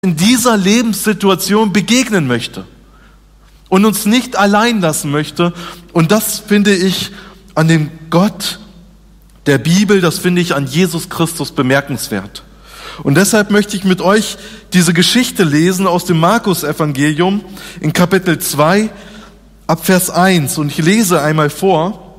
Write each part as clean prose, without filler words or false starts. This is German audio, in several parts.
in dieser Lebenssituation begegnen möchte und uns nicht allein lassen möchte. Und das finde ich an dem Gott der Bibel, das finde ich an Jesus Christus bemerkenswert. Und deshalb möchte ich mit euch diese Geschichte lesen aus dem Markus-Evangelium in Kapitel 2 ab Vers 1. Und ich lese einmal vor.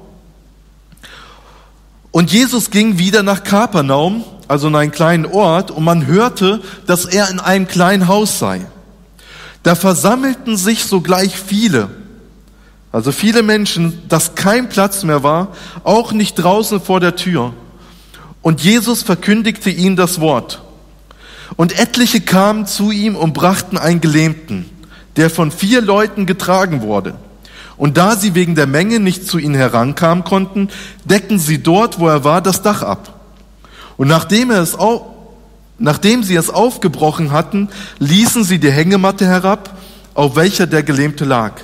Und Jesus ging wieder nach Kapernaum, also in einen kleinen Ort, und man hörte, dass er in einem kleinen Haus sei. Da versammelten sich sogleich viele Menschen, dass kein Platz mehr war, auch nicht draußen vor der Tür. Und Jesus verkündigte ihnen das Wort. Und etliche kamen zu ihm und brachten einen Gelähmten, der von 4 Leuten getragen wurde. Und da sie wegen der Menge nicht zu ihm herankamen konnten, deckten sie dort, wo er war, das Dach ab. Und nachdem sie es aufgebrochen hatten, ließen sie die Hängematte herab, auf welcher der Gelähmte lag.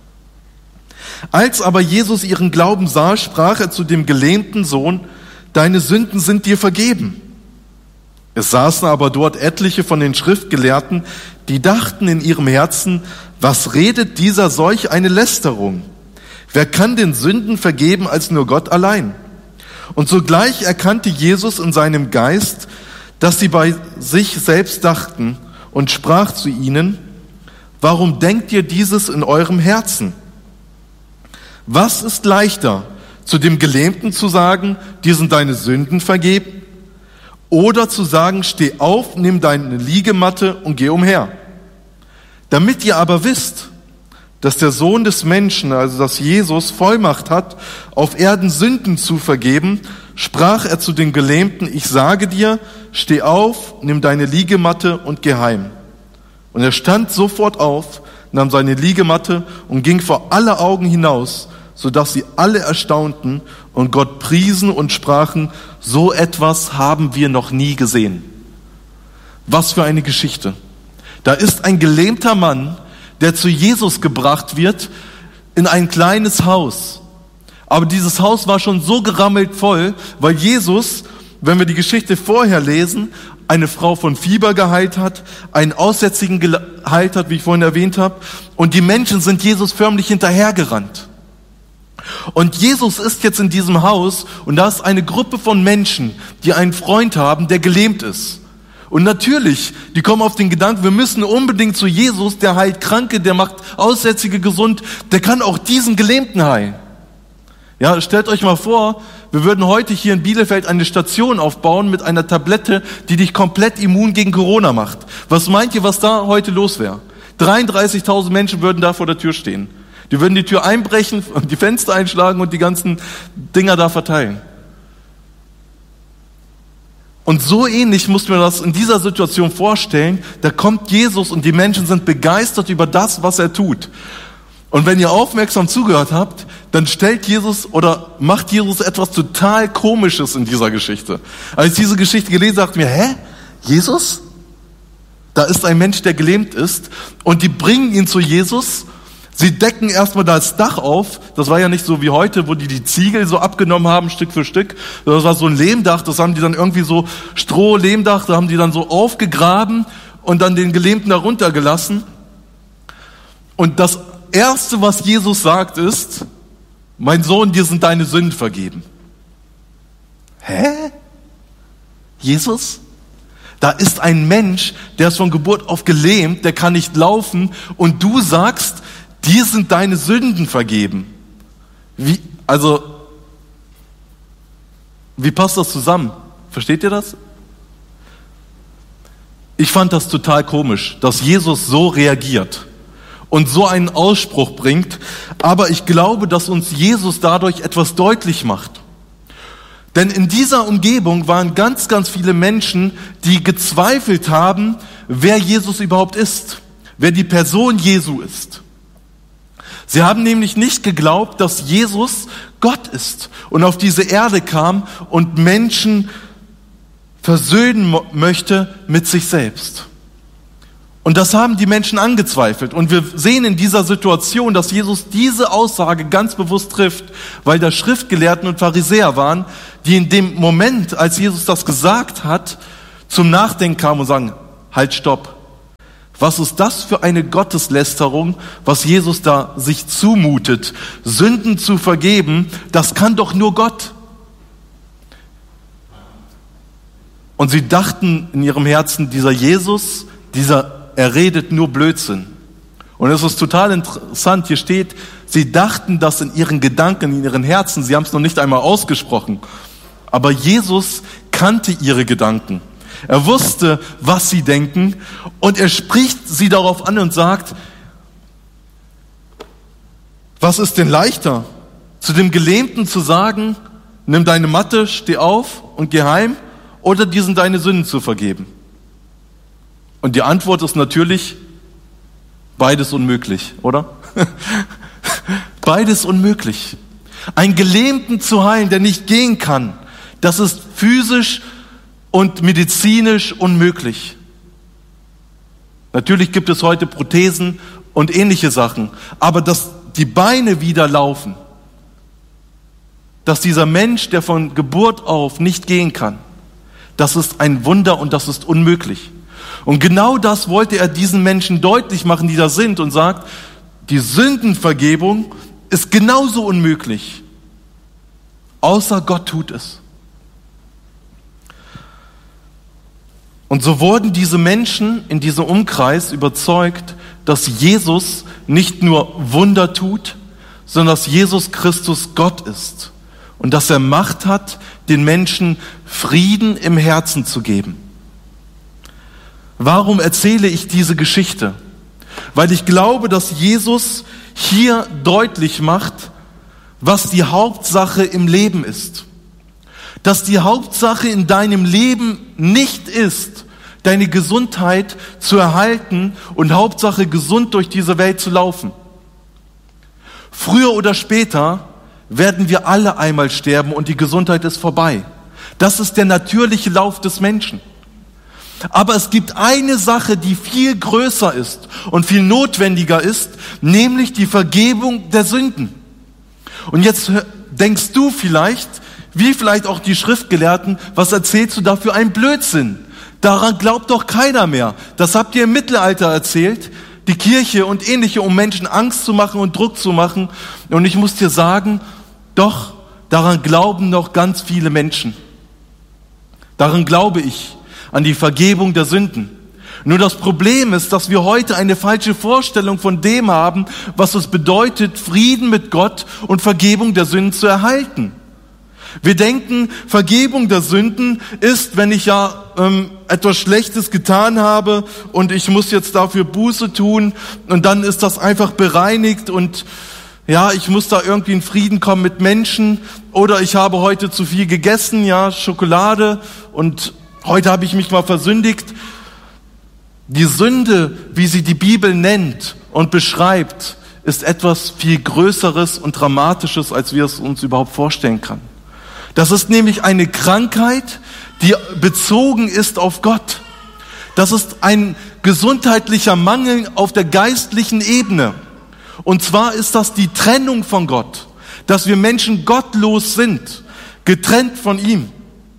Als aber Jesus ihren Glauben sah, sprach er zu dem gelähmten Sohn: Deine Sünden sind dir vergeben. Es saßen aber dort etliche von den Schriftgelehrten, die dachten in ihrem Herzen: Was redet dieser solch eine Lästerung? Wer kann den Sünden vergeben als nur Gott allein? Und sogleich erkannte Jesus in seinem Geist, dass sie bei sich selbst dachten, und sprach zu ihnen: Warum denkt ihr dieses in eurem Herzen? Was ist leichter, zu dem Gelähmten zu sagen, dir sind deine Sünden vergeben? Oder zu sagen, steh auf, nimm deine Liegematte und geh umher? Damit ihr aber wisst, dass der Sohn des Menschen, also dass Jesus, Vollmacht hat, auf Erden Sünden zu vergeben, sprach er zu den Gelähmten: Ich sage dir, steh auf, nimm deine Liegematte und geh heim. Und er stand sofort auf, nahm seine Liegematte und ging vor alle Augen hinaus, sodass sie alle erstaunten und Gott priesen und sprachen: So etwas haben wir noch nie gesehen. Was für eine Geschichte. Da ist ein gelähmter Mann, der zu Jesus gebracht wird in ein kleines Haus. Aber dieses Haus war schon so gerammelt voll, weil Jesus, wenn wir die Geschichte vorher lesen, eine Frau von Fieber geheilt hat, einen Aussätzigen geheilt hat, wie ich vorhin erwähnt habe. Und die Menschen sind Jesus förmlich hinterhergerannt. Und Jesus ist jetzt in diesem Haus und da ist eine Gruppe von Menschen, die einen Freund haben, der gelähmt ist. Und natürlich, die kommen auf den Gedanken, wir müssen unbedingt zu Jesus, der heilt Kranke, der macht Aussätzige gesund, der kann auch diesen Gelähmten heilen. Ja, stellt euch mal vor, wir würden heute hier in Bielefeld eine Station aufbauen mit einer Tablette, die dich komplett immun gegen Corona macht. Was meint ihr, was da heute los wäre? 33.000 Menschen würden da vor der Tür stehen. Die würden die Tür einbrechen, die Fenster einschlagen und die ganzen Dinger da verteilen. Und so ähnlich muss man das in dieser Situation vorstellen. Da kommt Jesus und die Menschen sind begeistert über das, was er tut. Und wenn ihr aufmerksam zugehört habt, dann macht Jesus etwas total Komisches in dieser Geschichte. Als ich diese Geschichte gelesen habe, dachte ich mir: Jesus? Da ist ein Mensch, der gelähmt ist, und die bringen ihn zu Jesus. Sie decken erstmal das Dach auf. Das war ja nicht so wie heute, wo die Ziegel so abgenommen haben, Stück für Stück. Das war so ein Lehmdach, das haben die dann irgendwie so Stroh-Lehmdach, da haben die dann so aufgegraben und dann den Gelähmten da runtergelassen. Und das Erste, was Jesus sagt, ist: Mein Sohn, dir sind deine Sünden vergeben. Jesus? Da ist ein Mensch, der ist von Geburt auf gelähmt, der kann nicht laufen, und du sagst, dir sind deine Sünden vergeben. Wie passt das zusammen? Versteht ihr das? Ich fand das total komisch, dass Jesus so reagiert und so einen Ausspruch bringt. Aber ich glaube, dass uns Jesus dadurch etwas deutlich macht. Denn in dieser Umgebung waren ganz, ganz viele Menschen, die gezweifelt haben, wer Jesus überhaupt ist, wer die Person Jesu ist. Sie haben nämlich nicht geglaubt, dass Jesus Gott ist und auf diese Erde kam und Menschen versöhnen möchte mit sich selbst. Und das haben die Menschen angezweifelt. Und wir sehen in dieser Situation, dass Jesus diese Aussage ganz bewusst trifft, weil da Schriftgelehrten und Pharisäer waren, die in dem Moment, als Jesus das gesagt hat, zum Nachdenken kamen und sagen: Halt, stopp. Was ist das für eine Gotteslästerung, was Jesus da sich zumutet? Sünden zu vergeben, das kann doch nur Gott. Und sie dachten in ihrem Herzen, dieser Jesus, er redet nur Blödsinn. Und es ist total interessant, hier steht, sie dachten das in ihren Gedanken, in ihren Herzen, sie haben es noch nicht einmal ausgesprochen. Aber Jesus kannte ihre Gedanken. Er wusste, was sie denken, und er spricht sie darauf an und sagt, was ist denn leichter, zu dem Gelähmten zu sagen, nimm deine Matte, steh auf und geh heim, oder diesen deine Sünden zu vergeben? Und die Antwort ist natürlich, beides unmöglich, oder? Beides unmöglich. Einen Gelähmten zu heilen, der nicht gehen kann, das ist physisch und medizinisch unmöglich. Natürlich gibt es heute Prothesen und ähnliche Sachen, aber dass die Beine wieder laufen, dass dieser Mensch, der von Geburt auf nicht gehen kann, das ist ein Wunder und das ist unmöglich. Und genau das wollte er diesen Menschen deutlich machen, die da sind, und sagt, die Sündenvergebung ist genauso unmöglich, außer Gott tut es. Und so wurden diese Menschen in diesem Umkreis überzeugt, dass Jesus nicht nur Wunder tut, sondern dass Jesus Christus Gott ist und dass er Macht hat, den Menschen Frieden im Herzen zu geben. Warum erzähle ich diese Geschichte? Weil ich glaube, dass Jesus hier deutlich macht, was die Hauptsache im Leben ist. Dass die Hauptsache in deinem Leben nicht ist, deine Gesundheit zu erhalten und Hauptsache gesund durch diese Welt zu laufen. Früher oder später werden wir alle einmal sterben und die Gesundheit ist vorbei. Das ist der natürliche Lauf des Menschen. Aber es gibt eine Sache, die viel größer ist und viel notwendiger ist, nämlich die Vergebung der Sünden. Und jetzt denkst du vielleicht, wie vielleicht auch die Schriftgelehrten, was erzählst du da für einen Blödsinn? Daran glaubt doch keiner mehr. Das habt ihr im Mittelalter erzählt, die Kirche und ähnliche, um Menschen Angst zu machen und Druck zu machen. Und ich muss dir sagen, doch, daran glauben noch ganz viele Menschen. Daran glaube ich, an die Vergebung der Sünden. Nur das Problem ist, dass wir heute eine falsche Vorstellung von dem haben, was es bedeutet, Frieden mit Gott und Vergebung der Sünden zu erhalten. Wir denken, Vergebung der Sünden ist, wenn ich etwas Schlechtes getan habe und ich muss jetzt dafür Buße tun und dann ist das einfach bereinigt und ich muss da irgendwie in Frieden kommen mit Menschen, oder ich habe heute zu viel gegessen, Schokolade, und heute habe ich mich mal versündigt. Die Sünde, wie sie die Bibel nennt und beschreibt, ist etwas viel Größeres und Dramatisches, als wir es uns überhaupt vorstellen können. Das ist nämlich eine Krankheit, die bezogen ist auf Gott. Das ist ein gesundheitlicher Mangel auf der geistlichen Ebene. Und zwar ist das die Trennung von Gott, dass wir Menschen gottlos sind, getrennt von ihm.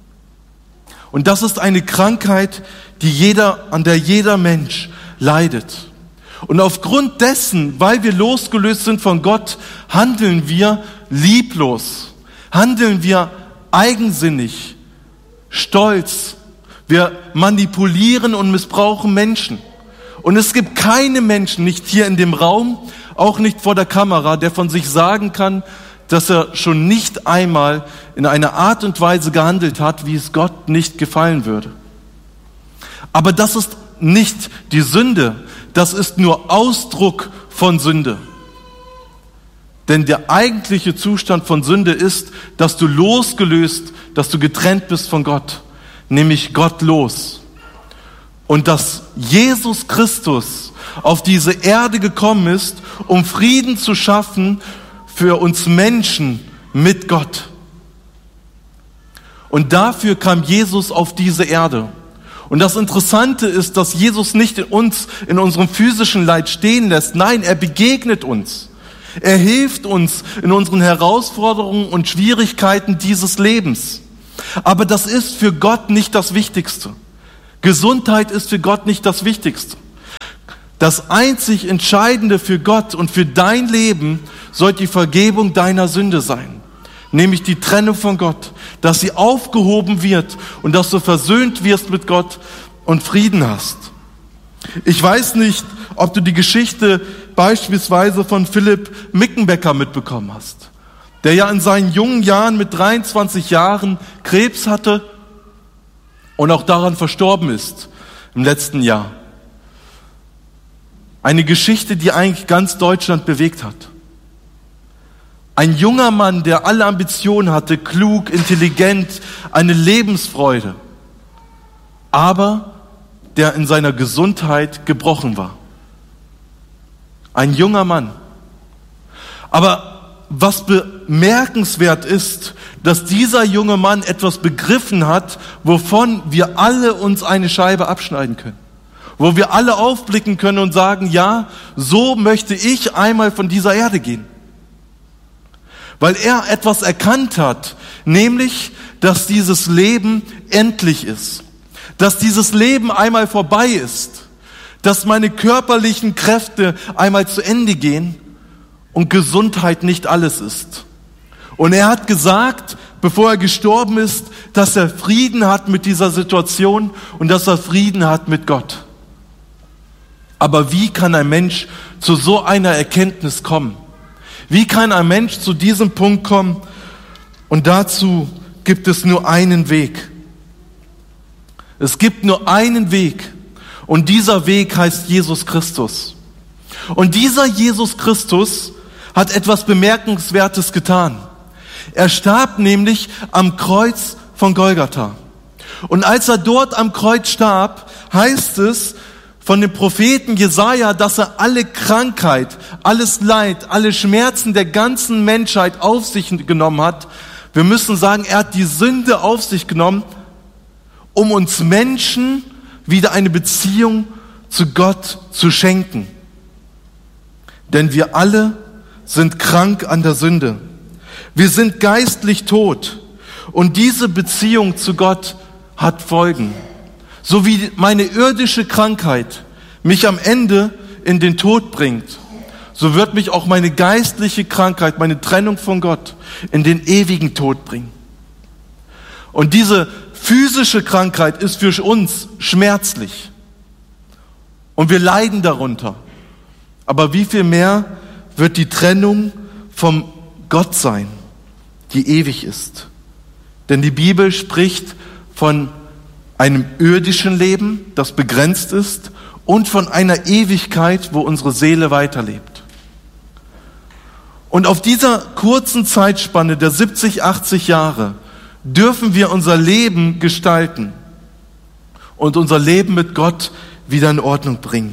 Und das ist eine Krankheit, an der jeder Mensch leidet. Und aufgrund dessen, weil wir losgelöst sind von Gott, handeln wir lieblos, handeln wir eigensinnig, stolz. Wir manipulieren und missbrauchen Menschen. Und es gibt keinen Menschen, nicht hier in dem Raum, auch nicht vor der Kamera, der von sich sagen kann, dass er schon nicht einmal in einer Art und Weise gehandelt hat, wie es Gott nicht gefallen würde. Aber das ist nicht die Sünde, das ist nur Ausdruck von Sünde. Denn der eigentliche Zustand von Sünde ist, dass du losgelöst, dass du getrennt bist von Gott, nämlich gottlos. Und dass Jesus Christus auf diese Erde gekommen ist, um Frieden zu schaffen für uns Menschen mit Gott. Und dafür kam Jesus auf diese Erde. Und das Interessante ist, dass Jesus nicht uns in unserem physischen Leid stehen lässt. Nein, er begegnet uns. Er hilft uns in unseren Herausforderungen und Schwierigkeiten dieses Lebens. Aber das ist für Gott nicht das Wichtigste. Gesundheit ist für Gott nicht das Wichtigste. Das einzig Entscheidende für Gott und für dein Leben soll die Vergebung deiner Sünde sein. Nämlich die Trennung von Gott, dass sie aufgehoben wird und dass du versöhnt wirst mit Gott und Frieden hast. Ich weiß nicht, ob du die Geschichte beispielsweise von Philipp Mickenbecker mitbekommen hast, der ja in seinen jungen Jahren mit 23 Jahren Krebs hatte und auch daran verstorben ist im letzten Jahr. Eine Geschichte, die eigentlich ganz Deutschland bewegt hat. Ein junger Mann, der alle Ambitionen hatte, klug, intelligent, eine Lebensfreude, aber der in seiner Gesundheit gebrochen war. Ein junger Mann. Aber was bemerkenswert ist, dass dieser junge Mann etwas begriffen hat, wovon wir alle uns eine Scheibe abschneiden können. Wo wir alle aufblicken können und sagen, ja, so möchte ich einmal von dieser Erde gehen. Weil er etwas erkannt hat, nämlich, dass dieses Leben endlich ist. Dass dieses Leben einmal vorbei ist. Dass meine körperlichen Kräfte einmal zu Ende gehen und Gesundheit nicht alles ist. Und er hat gesagt, bevor er gestorben ist, dass er Frieden hat mit dieser Situation und dass er Frieden hat mit Gott. Aber wie kann ein Mensch zu so einer Erkenntnis kommen? Wie kann ein Mensch zu diesem Punkt kommen? Und dazu gibt es nur einen Weg. Es gibt nur einen Weg. Und dieser Weg heißt Jesus Christus. Und dieser Jesus Christus hat etwas Bemerkenswertes getan. Er starb nämlich am Kreuz von Golgatha. Und als er dort am Kreuz starb, heißt es von dem Propheten Jesaja, dass er alle Krankheit, alles Leid, alle Schmerzen der ganzen Menschheit auf sich genommen hat. Wir müssen sagen, er hat die Sünde auf sich genommen, um uns Menschen wieder eine Beziehung zu Gott zu schenken. Denn wir alle sind krank an der Sünde. Wir sind geistlich tot. Und diese Beziehung zu Gott hat Folgen. So wie meine irdische Krankheit mich am Ende in den Tod bringt, so wird mich auch meine geistliche Krankheit, meine Trennung von Gott in den ewigen Tod bringen. Und diese physische Krankheit ist für uns schmerzlich. Und wir leiden darunter. Aber wie viel mehr wird die Trennung vom Gott sein, die ewig ist? Denn die Bibel spricht von einem irdischen Leben, das begrenzt ist, und von einer Ewigkeit, wo unsere Seele weiterlebt. Und auf dieser kurzen Zeitspanne der 70, 80 Jahre dürfen wir unser Leben gestalten und unser Leben mit Gott wieder in Ordnung bringen.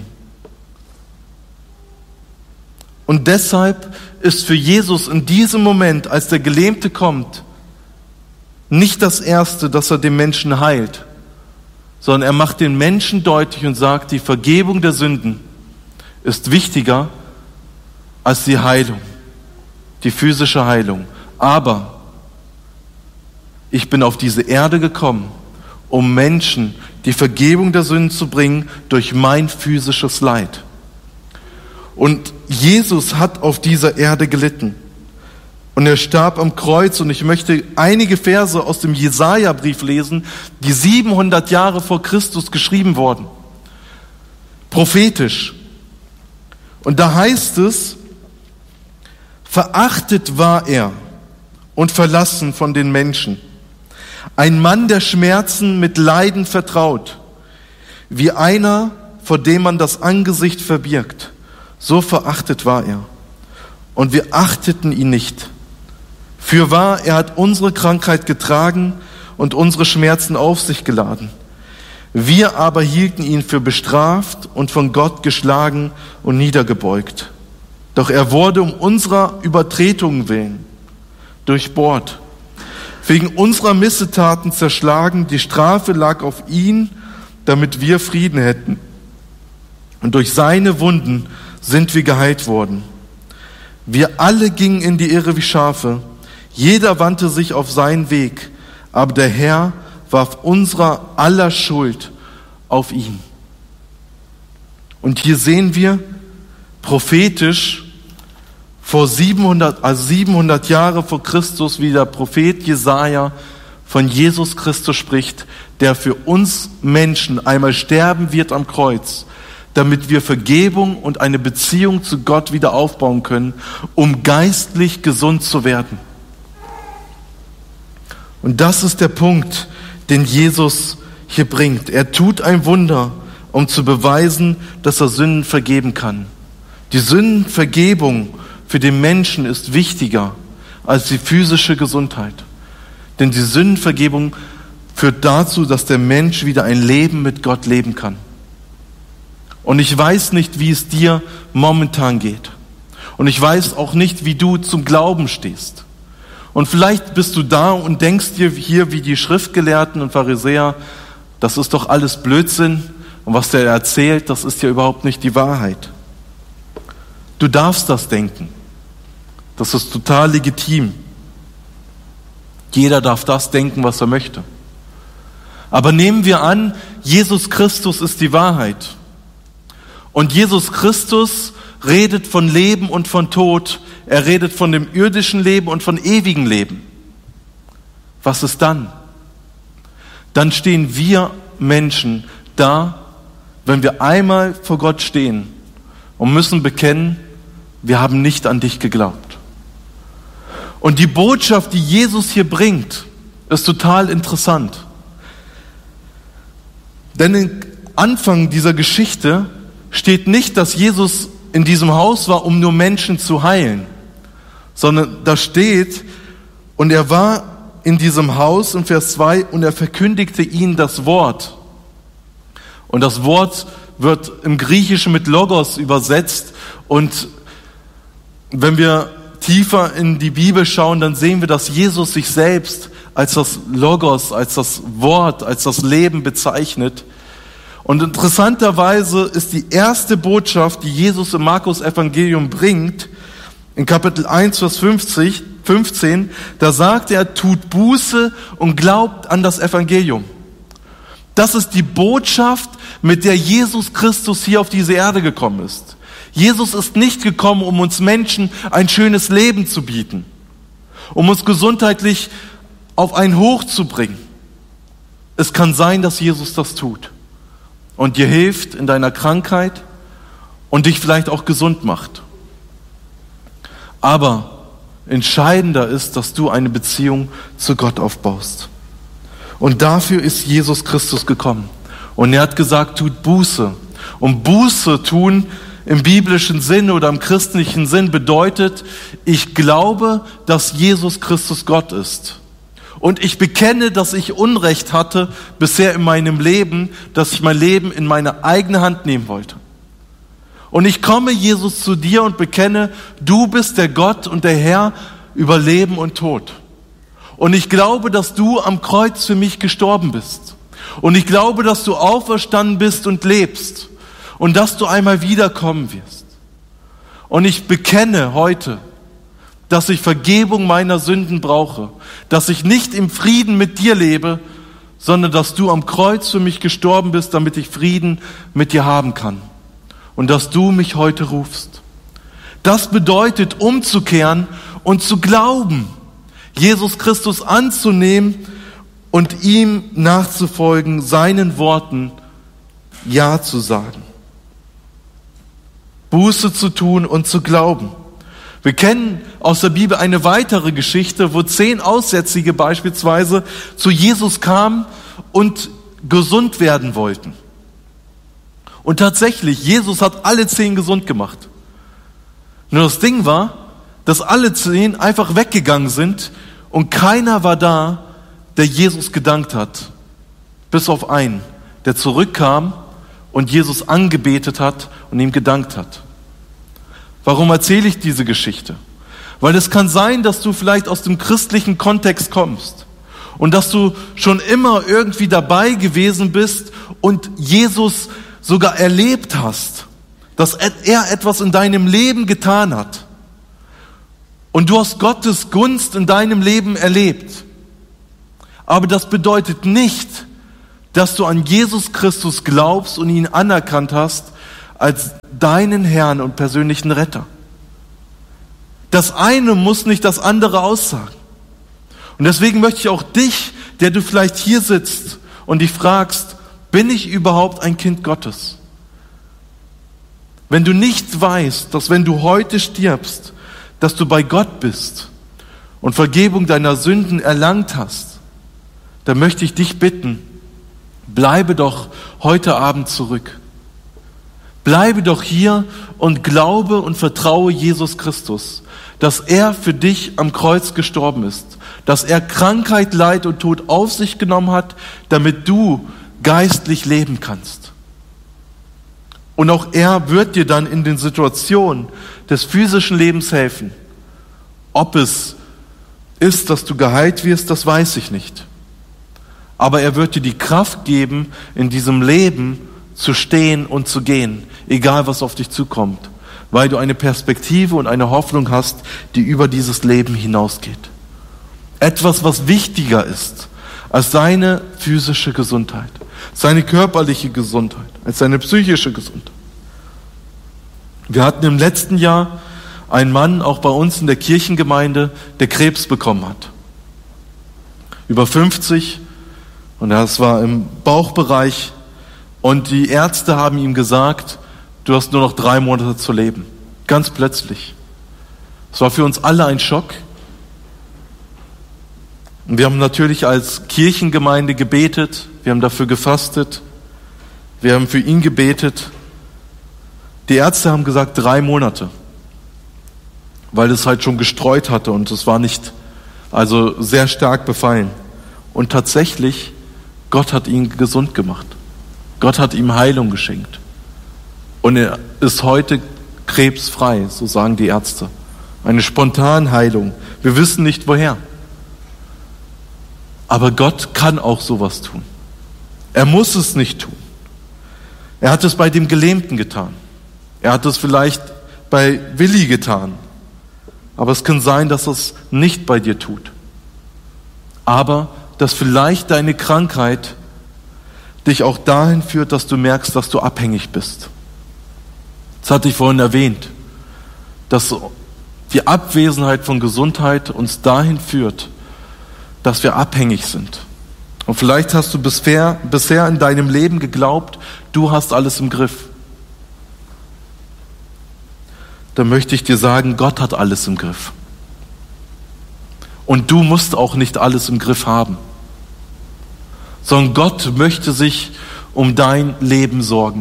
Und deshalb ist für Jesus in diesem Moment, als der Gelähmte kommt, nicht das Erste, dass er den Menschen heilt, sondern er macht den Menschen deutlich und sagt, die Vergebung der Sünden ist wichtiger als die Heilung, die physische Heilung. Aber ich bin auf diese Erde gekommen, um Menschen die Vergebung der Sünden zu bringen durch mein physisches Leid. Und Jesus hat auf dieser Erde gelitten. Und er starb am Kreuz, und ich möchte einige Verse aus dem Jesaja-Brief lesen, die 700 Jahre vor Christus geschrieben wurden. Prophetisch. Und da heißt es, verachtet war er und verlassen von den Menschen. Ein Mann der Schmerzen mit Leiden vertraut, wie einer, vor dem man das Angesicht verbirgt. So verachtet war er. Und wir achteten ihn nicht. Fürwahr, er hat unsere Krankheit getragen und unsere Schmerzen auf sich geladen. Wir aber hielten ihn für bestraft und von Gott geschlagen und niedergebeugt. Doch er wurde um unserer Übertretungen willen durchbohrt, wegen unserer Missetaten zerschlagen. Die Strafe lag auf ihn, damit wir Frieden hätten. Und durch seine Wunden sind wir geheilt worden. Wir alle gingen in die Irre wie Schafe. Jeder wandte sich auf seinen Weg, aber der Herr warf unserer aller Schuld auf ihn. Und hier sehen wir prophetisch vor 700 Jahre vor Christus, wie der Prophet Jesaja von Jesus Christus spricht, der für uns Menschen einmal sterben wird am Kreuz, damit wir Vergebung und eine Beziehung zu Gott wieder aufbauen können, um geistlich gesund zu werden. Und das ist der Punkt, den Jesus hier bringt. Er tut ein Wunder, um zu beweisen, dass er Sünden vergeben kann. Die Sündenvergebung für den Menschen ist wichtiger als die physische Gesundheit. Denn die Sündenvergebung führt dazu, dass der Mensch wieder ein Leben mit Gott leben kann. Und ich weiß nicht, wie es dir momentan geht. Und ich weiß auch nicht, wie du zum Glauben stehst. Und vielleicht bist du da und denkst dir hier wie die Schriftgelehrten und Pharisäer, das ist doch alles Blödsinn. Und was der erzählt, das ist ja überhaupt nicht die Wahrheit. Du darfst das denken. Das ist total legitim. Jeder darf das denken, was er möchte. Aber nehmen wir an, Jesus Christus ist die Wahrheit. Und Jesus Christus redet von Leben und von Tod. Er redet von dem irdischen Leben und von ewigem Leben. Was ist dann? Dann stehen wir Menschen da, wenn wir einmal vor Gott stehen und müssen bekennen, wir haben nicht an dich geglaubt. Und die Botschaft, die Jesus hier bringt, ist total interessant. Denn im Anfang dieser Geschichte steht nicht, dass Jesus in diesem Haus war, um nur Menschen zu heilen, sondern da steht, und er war in diesem Haus, in Vers 2, und er verkündigte ihnen das Wort. Und das Wort wird im Griechischen mit Logos übersetzt. Und wenn wir tiefer in die Bibel schauen, dann sehen wir, dass Jesus sich selbst als das Logos, als das Wort, als das Leben bezeichnet. Und interessanterweise ist die erste Botschaft, die Jesus im Markus-Evangelium bringt, in Kapitel 1, Vers 15, da sagt er, tut Buße und glaubt an das Evangelium. Das ist die Botschaft, mit der Jesus Christus hier auf diese Erde gekommen ist. Jesus ist nicht gekommen, um uns Menschen ein schönes Leben zu bieten, um uns gesundheitlich auf ein Hoch zu bringen. Es kann sein, dass Jesus das tut und dir hilft in deiner Krankheit und dich vielleicht auch gesund macht. Aber entscheidender ist, dass du eine Beziehung zu Gott aufbaust. Und dafür ist Jesus Christus gekommen. Und er hat gesagt, tut Buße. Und Buße tun im biblischen Sinn oder im christlichen Sinn bedeutet, ich glaube, dass Jesus Christus Gott ist. Und ich bekenne, dass ich Unrecht hatte bisher in meinem Leben, dass ich mein Leben in meine eigene Hand nehmen wollte. Und ich komme, Jesus, zu dir und bekenne, du bist der Gott und der Herr über Leben und Tod. Und ich glaube, dass du am Kreuz für mich gestorben bist. Und ich glaube, dass du auferstanden bist und lebst. Und dass du einmal wiederkommen wirst. Und ich bekenne heute, dass ich Vergebung meiner Sünden brauche. Dass ich nicht im Frieden mit dir lebe, sondern dass du am Kreuz für mich gestorben bist, damit ich Frieden mit dir haben kann. Und dass du mich heute rufst. Das bedeutet, umzukehren und zu glauben, Jesus Christus anzunehmen und ihm nachzufolgen, seinen Worten Ja zu sagen. Buße zu tun und zu glauben. Wir kennen aus der Bibel eine weitere Geschichte, wo 10 Aussätzige beispielsweise zu Jesus kamen und gesund werden wollten. Und tatsächlich, Jesus hat alle 10 gesund gemacht. Nur das Ding war, dass alle 10 einfach weggegangen sind und keiner war da, der Jesus gedankt hat. Bis auf einen, der zurückkam und Jesus angebetet hat und ihm gedankt hat. Warum erzähle ich diese Geschichte? Weil es kann sein, dass du vielleicht aus dem christlichen Kontext kommst und dass du schon immer irgendwie dabei gewesen bist und Jesus sogar erlebt hast, dass er etwas in deinem Leben getan hat. Und du hast Gottes Gunst in deinem Leben erlebt. Aber das bedeutet nicht, dass du an Jesus Christus glaubst und ihn anerkannt hast als deinen Herrn und persönlichen Retter. Das eine muss nicht das andere aussagen. Und deswegen möchte ich auch dich, der du vielleicht hier sitzt und dich fragst, bin ich überhaupt ein Kind Gottes? Wenn du nicht weißt, dass wenn du heute stirbst, dass du bei Gott bist und Vergebung deiner Sünden erlangt hast, dann möchte ich dich bitten, bleibe doch heute Abend zurück. Bleibe doch hier und glaube und vertraue Jesus Christus, dass er für dich am Kreuz gestorben ist, dass er Krankheit, Leid und Tod auf sich genommen hat, damit du geistlich leben kannst. Und auch er wird dir dann in den Situationen des physischen Lebens helfen. Ob es ist, dass du geheilt wirst, das weiß ich nicht. Aber er wird dir die Kraft geben, in diesem Leben zu stehen und zu gehen, egal was auf dich zukommt, weil du eine Perspektive und eine Hoffnung hast, die über dieses Leben hinausgeht. Etwas, was wichtiger ist als seine physische Gesundheit, seine körperliche Gesundheit, als seine psychische Gesundheit. Wir hatten im letzten Jahr einen Mann, auch bei uns in der Kirchengemeinde, der Krebs bekommen hat. Über 50, und das war im Bauchbereich. Und die Ärzte haben ihm gesagt, du hast nur noch 3 Monate zu leben. Ganz plötzlich. Es war für uns alle ein Schock. Und wir haben natürlich als Kirchengemeinde gebetet, wir haben dafür gefastet, wir haben für ihn gebetet. Die Ärzte haben gesagt 3 Monate, weil es halt schon gestreut hatte und es war nicht, also sehr stark befallen. Und tatsächlich, Gott hat ihn gesund gemacht. Gott hat ihm Heilung geschenkt. Und er ist heute krebsfrei, so sagen die Ärzte. Eine Spontanheilung. Wir wissen nicht woher. Aber Gott kann auch sowas tun. Er muss es nicht tun. Er hat es bei dem Gelähmten getan. Er hat es vielleicht bei Willi getan. Aber es kann sein, dass er es nicht bei dir tut. Aber dass vielleicht deine Krankheit dich auch dahin führt, dass du merkst, dass du abhängig bist. Das hatte ich vorhin erwähnt, dass die Abwesenheit von Gesundheit uns dahin führt, dass wir abhängig sind. Und vielleicht hast du bisher in deinem Leben geglaubt, du hast alles im Griff. Dann möchte ich dir sagen, Gott hat alles im Griff. Und du musst auch nicht alles im Griff haben. Sondern Gott möchte sich um dein Leben sorgen.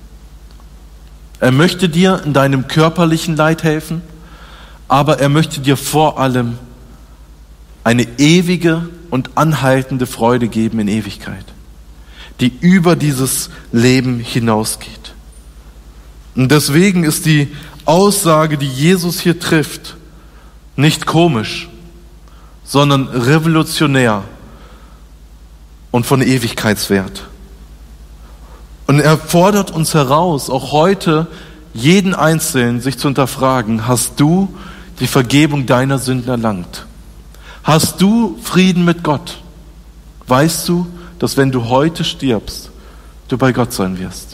Er möchte dir in deinem körperlichen Leid helfen, aber er möchte dir vor allem eine ewige und anhaltende Freude geben in Ewigkeit, die über dieses Leben hinausgeht. Und deswegen ist die Aussage, die Jesus hier trifft, nicht komisch, sondern revolutionär und von Ewigkeitswert. Und er fordert uns heraus, auch heute jeden Einzelnen sich zu hinterfragen, hast du die Vergebung deiner Sünden erlangt? Hast du Frieden mit Gott? Weißt du, dass wenn du heute stirbst, du bei Gott sein wirst?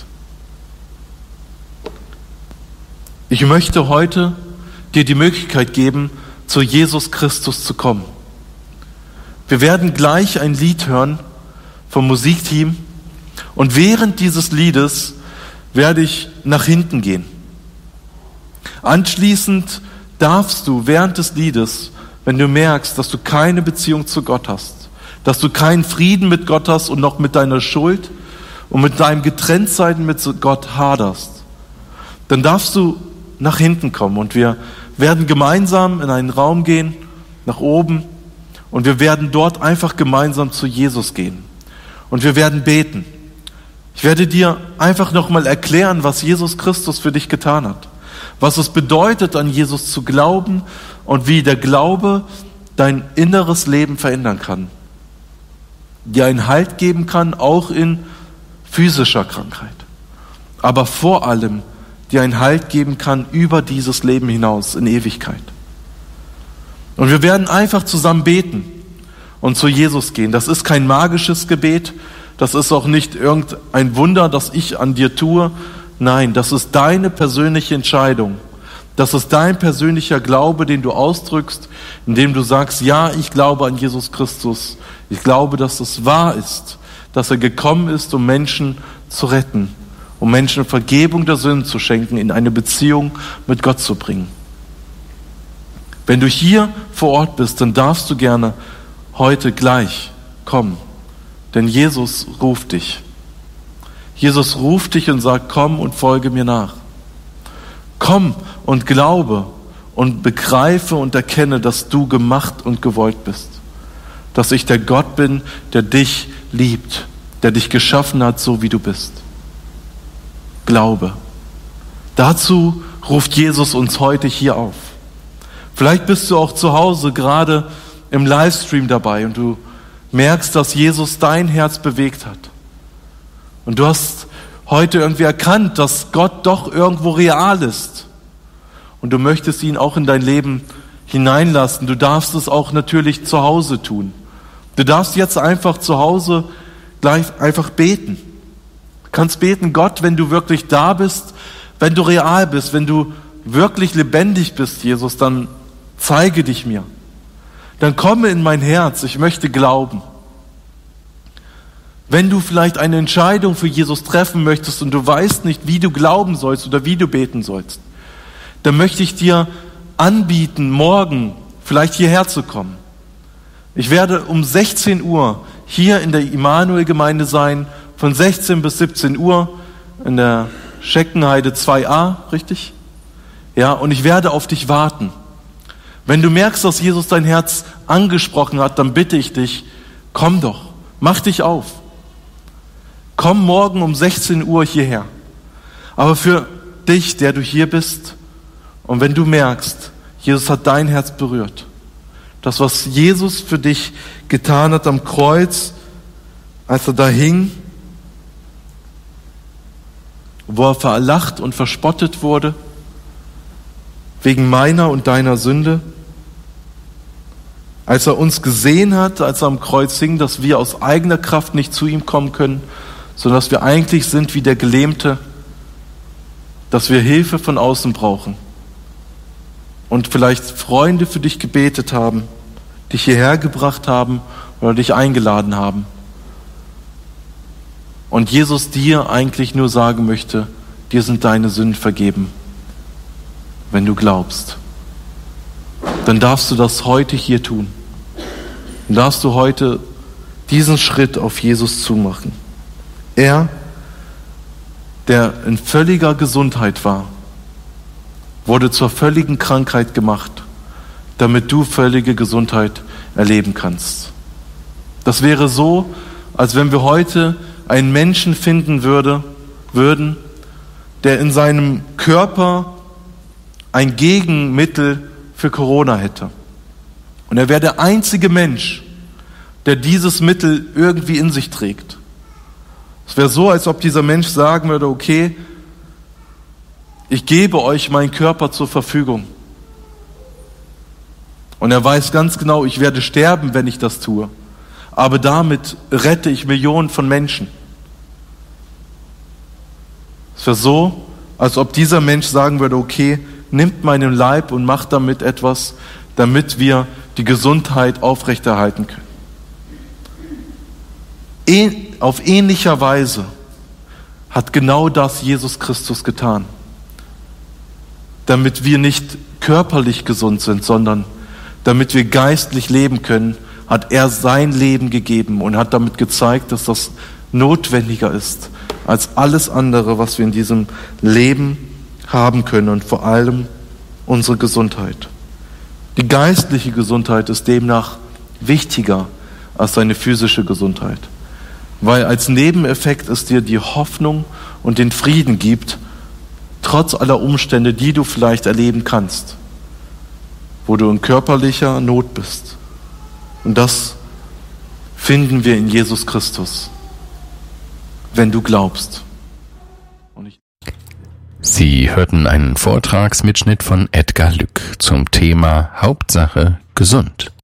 Ich möchte heute dir die Möglichkeit geben, zu Jesus Christus zu kommen. Wir werden gleich ein Lied hören vom Musikteam und während dieses Liedes werde ich nach hinten gehen. Anschließend darfst du während des Liedes, wenn du merkst, dass du keine Beziehung zu Gott hast, dass du keinen Frieden mit Gott hast und noch mit deiner Schuld und mit deinem Getrenntsein mit Gott haderst, dann darfst du nach hinten kommen und wir werden gemeinsam in einen Raum gehen, nach oben, und wir werden dort einfach gemeinsam zu Jesus gehen. Und wir werden beten. Ich werde dir einfach nochmal erklären, was Jesus Christus für dich getan hat. Was es bedeutet, an Jesus zu glauben und wie der Glaube dein inneres Leben verändern kann. Dir einen Halt geben kann, auch in physischer Krankheit. Aber vor allem dir einen Halt geben kann über dieses Leben hinaus in Ewigkeit. Und wir werden einfach zusammen beten und zu Jesus gehen. Das ist kein magisches Gebet, das ist auch nicht irgendein Wunder, das ich an dir tue, Nein, das ist deine persönliche Entscheidung. Das ist dein persönlicher Glaube, den du ausdrückst, indem du sagst, ja, ich glaube an Jesus Christus. Ich glaube, dass es wahr ist, dass er gekommen ist, um Menschen zu retten, um Menschen Vergebung der Sünden zu schenken, in eine Beziehung mit Gott zu bringen. Wenn du hier vor Ort bist, dann darfst du gerne heute gleich kommen, denn Jesus ruft dich. Jesus ruft dich und sagt, komm und folge mir nach. Komm und glaube und begreife und erkenne, dass du gemacht und gewollt bist. Dass ich der Gott bin, der dich liebt, der dich geschaffen hat, so wie du bist. Glaube. Dazu ruft Jesus uns heute hier auf. Vielleicht bist du auch zu Hause gerade im Livestream dabei und du merkst, dass Jesus dein Herz bewegt hat. Und du hast heute irgendwie erkannt, dass Gott doch irgendwo real ist. Und du möchtest ihn auch in dein Leben hineinlassen. Du darfst es auch natürlich zu Hause tun. Du darfst jetzt einfach zu Hause gleich einfach beten. Du kannst beten, Gott, wenn du wirklich da bist, wenn du real bist, wenn du wirklich lebendig bist, Jesus, dann zeige dich mir. Dann komme in mein Herz, ich möchte glauben. Wenn du vielleicht eine Entscheidung für Jesus treffen möchtest und du weißt nicht, wie du glauben sollst oder wie du beten sollst, dann möchte ich dir anbieten, morgen vielleicht hierher zu kommen. Ich werde um 16 Uhr hier in der Immanuel-Gemeinde sein, von 16 bis 17 Uhr in der Scheckenheide 2a, richtig? Ja, und ich werde auf dich warten. Wenn du merkst, dass Jesus dein Herz angesprochen hat, dann bitte ich dich, komm doch, mach dich auf. Komm morgen um 16 Uhr hierher. Aber für dich, der du hier bist, und wenn du merkst, Jesus hat dein Herz berührt, das, was Jesus für dich getan hat am Kreuz, als er da hing, wo er verlacht und verspottet wurde, wegen meiner und deiner Sünde, als er uns gesehen hat, als er am Kreuz hing, dass wir aus eigener Kraft nicht zu ihm kommen können, sondern dass wir eigentlich sind wie der Gelähmte, dass wir Hilfe von außen brauchen. Und vielleicht Freunde für dich gebetet haben, dich hierher gebracht haben oder dich eingeladen haben. Und Jesus dir eigentlich nur sagen möchte, dir sind deine Sünden vergeben, wenn du glaubst. Dann darfst du das heute hier tun. Dann darfst du heute diesen Schritt auf Jesus zumachen. Er, der in völliger Gesundheit war, wurde zur völligen Krankheit gemacht, damit du völlige Gesundheit erleben kannst. Das wäre so, als wenn wir heute einen Menschen finden würden, der in seinem Körper ein Gegenmittel für Corona hätte. Und er wäre der einzige Mensch, der dieses Mittel irgendwie in sich trägt. Es wäre so, als ob dieser Mensch sagen würde, okay, ich gebe euch meinen Körper zur Verfügung. Und er weiß ganz genau, ich werde sterben, wenn ich das tue. Aber damit rette ich Millionen von Menschen. Es wäre so, als ob dieser Mensch sagen würde, okay, nimmt meinen Leib und macht damit etwas, damit wir die Gesundheit aufrechterhalten können. Auf ähnlicher Weise hat genau das Jesus Christus getan. Damit wir nicht körperlich gesund sind, sondern damit wir geistlich leben können, hat er sein Leben gegeben und hat damit gezeigt, dass das notwendiger ist als alles andere, was wir in diesem Leben haben können, und vor allem unsere Gesundheit. Die geistliche Gesundheit ist demnach wichtiger als deine physische Gesundheit, weil als Nebeneffekt es dir die Hoffnung und den Frieden gibt, trotz aller Umstände, die du vielleicht erleben kannst, wo du in körperlicher Not bist. Und das finden wir in Jesus Christus, wenn du glaubst. Sie hörten einen Vortragsmitschnitt von Edgar Lück zum Thema Hauptsache gesund.